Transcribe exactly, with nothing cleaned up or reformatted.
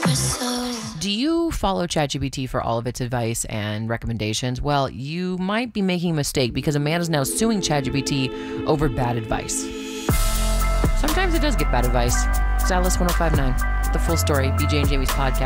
Do you follow ChatGPT for all of its advice and recommendations? Well, you might be making a mistake because a man is now suing ChatGPT over bad advice. Sometimes it does get bad advice. Stylist one oh five nine. The full story, B J and Jamie's podcast.